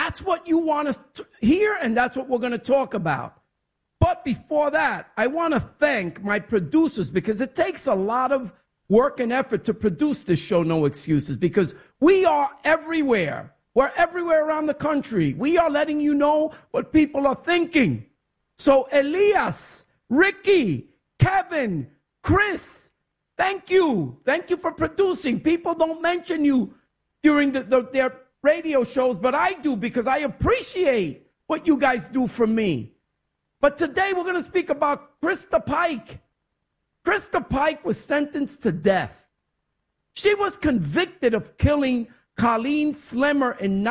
That's what you want us to hear, and that's what we're going to talk about. But before that, I want to thank my producers, because it takes a lot of work and effort to produce this show, No Excuses, because we are everywhere. We're everywhere around the country. We are letting you know what people are thinking. So Elias, Ricky, Kevin, Chris, thank you. Thank you for producing. People don't mention you during their radio shows, but I do, because I appreciate what you guys do for me. But today we're going to speak about Krista Pike. Krista Pike was sentenced to death. She was convicted of killing Colleen Slimmer in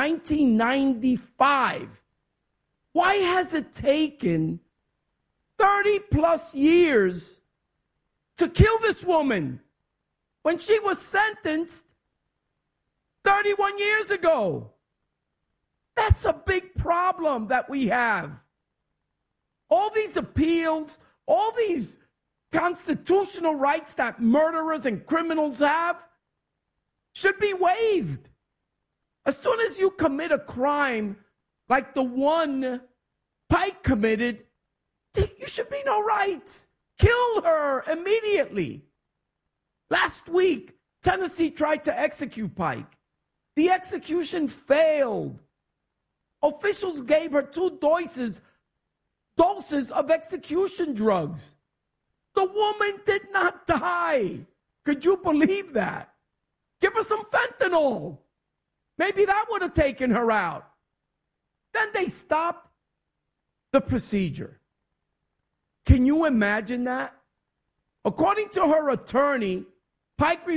1995. Why has it taken 30 plus years to kill this woman when she was sentenced 31 years ago? That's a big problem that we have. All these appeals, all these constitutional rights that murderers and criminals have should be waived. As soon as you commit a crime like the one Pike committed, you should be no rights. Kill her immediately. Last week, Tennessee tried to execute Pike. The execution failed. Officials gave her 2 doses of execution drugs. The woman did not die. Could you believe that? Give her some fentanyl. Maybe that would have taken her out. Then they stopped the procedure. Can you imagine that? According to her attorney, Pike